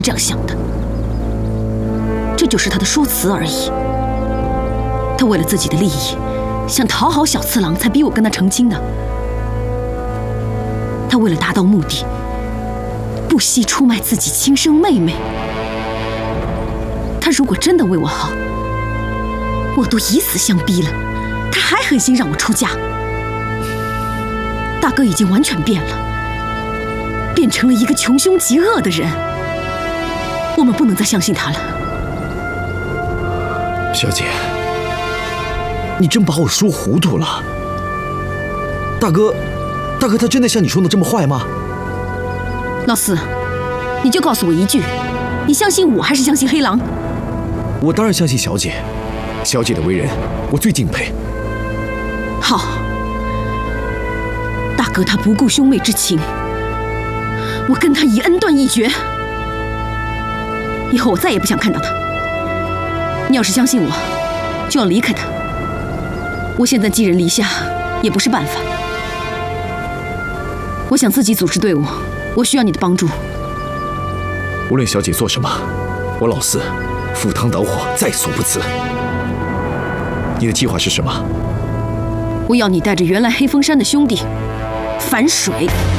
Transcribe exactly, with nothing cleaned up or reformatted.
这样想的，这就是他的说辞而已。他为了自己的利益，想讨好小次郎，才逼我跟他成亲的。他为了达到目的，不惜出卖自己亲生妹妹。他如果真的为我好，我都以死相逼了，他还狠心让我出嫁。大哥已经完全变了，变成了一个穷凶极恶的人。我们不能再相信他了。 小姐，你真把我说糊涂了。大哥，大哥他真的像你说的这么坏吗？ 老四，你就告诉我一句，你相信我还是相信黑狼？ 我当然相信小姐，小姐的为人我最敬佩。 好，大哥他不顾兄妹之情，我跟他以恩断义绝。以后我再也不想看到他。你要是相信我，就要离开他。我现在寄人篱下也不是办法，我想自己组织队伍，我需要你的帮助。 无论小姐做什么，我老四赴汤蹈火在所不辞。你的计划是什么？ 我要你带着原来黑风山的兄弟反水。